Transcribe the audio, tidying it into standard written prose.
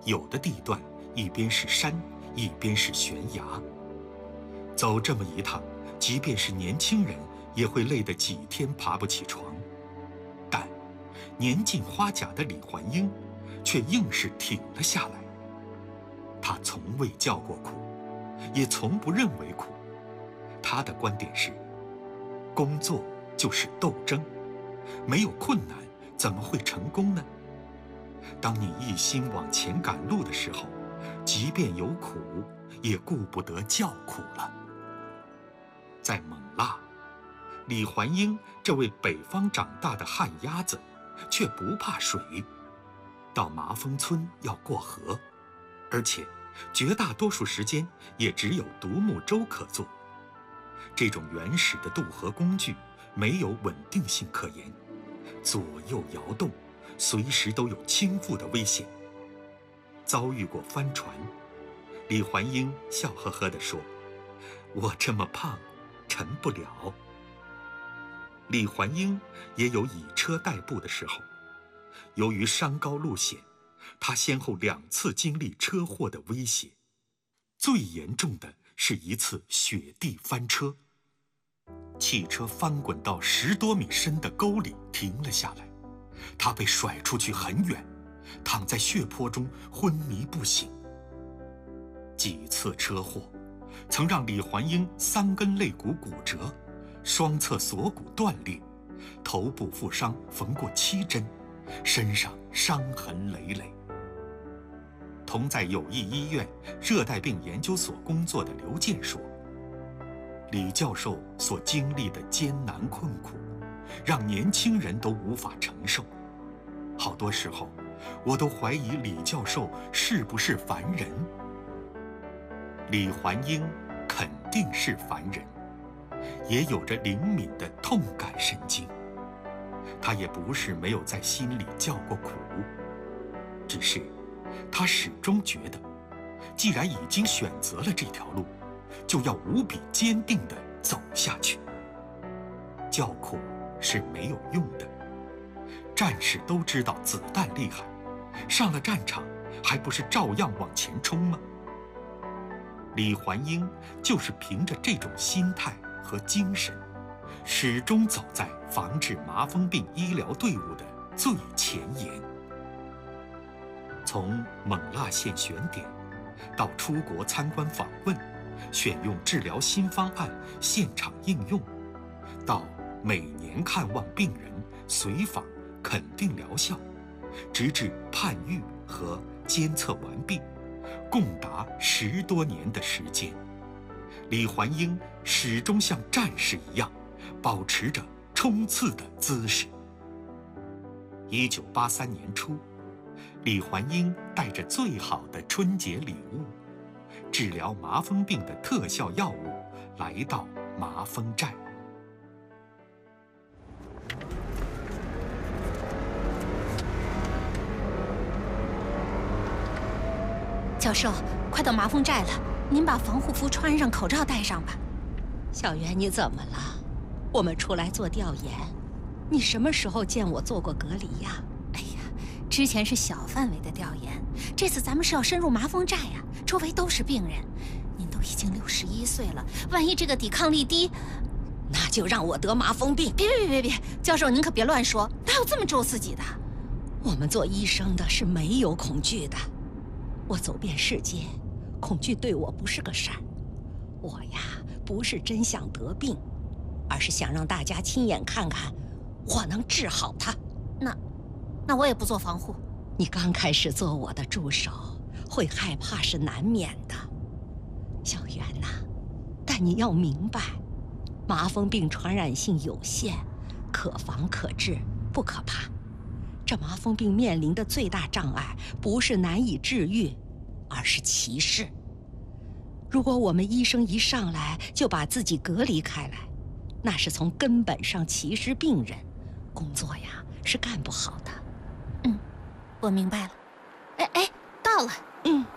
有的地段一边是山，一边是悬崖。走这么一趟，即便是年轻人也会累得几天爬不起床。但年近花甲的李焕英却硬是挺了下来。他从未叫过苦，也从不认为苦。他的观点是，工作就是斗争，没有困难怎么会成功呢？当你一心往前赶路的时候，即便有苦，也顾不得叫苦了。在勐腊，李焕英这位北方长大的旱鸭子，却不怕水。到麻风村要过河，而且绝大多数时间也只有独木舟可坐。这种原始的渡河工具没有稳定性可言，左右摇动，随时都有倾覆的危险。遭遇过翻船，李焕英笑呵呵地说：“我这么胖，沉不了。”李焕英也有以车代步的时候，由于山高路险，他先后2次经历车祸的威胁。最严重的是一次雪地翻车，汽车翻滚到10多米深的沟里停了下来，他被甩出去很远，躺在血泊中昏迷不醒。几次车祸曾让李焕英3根肋骨骨折，双侧锁骨断裂，头部负伤缝过7针，身上伤痕累累。同在友谊医院热带病研究所工作的刘健说，李教授所经历的艰难困苦，让年轻人都无法承受。好多时候，我都怀疑李教授是不是凡人。李焕英肯定是凡人，也有着灵敏的痛感神经。他也不是没有在心里叫过苦，只是他始终觉得，既然已经选择了这条路，就要无比坚定地走下去。叫苦是没有用的，战士都知道子弹厉害，上了战场还不是照样往前冲吗？李焕英就是凭着这种心态和精神，始终走在防治麻风病医疗队伍的最前沿。从勐腊县选点，到出国参观访问，选用治疗新方案现场应用，到每年看望病人、随访、肯定疗效，直至判愈和监测完毕，共达10多年的时间。李焕英始终像战士一样，保持着冲刺的姿势。1983年初，李焕英带着最好的春节礼物，治疗麻风病的特效药物，来到麻风寨。 教授，快到麻风寨了，您把防护服穿上，口罩戴上吧。 小袁，你怎么了？我们出来做调研，你什么时候见我做过隔离呀？ 哎呀，之前是小范围的调研，这次咱们是要深入麻风寨呀，周围都是病人。您都已经61岁了，万一这个抵抗力低， 那就让我得麻风病。 别，教授您可别乱说，哪有这么咒自己的？ 我们做医生的是没有恐惧的。我走遍世界，恐惧对我不是个事儿。我呀，不是真想得病，而是想让大家亲眼看看我能治好它。 那我也不做防护。 你刚开始做我的助手，会害怕是难免的，小袁呐。但你要明白，麻风病传染性有限，可防可治，不可怕。这麻风病面临的最大障碍，不是难以治愈，而是歧视。如果我们医生一上来就把自己隔离开来，那是从根本上歧视病人，工作呀是干不好的。 我明白了。哎，到了。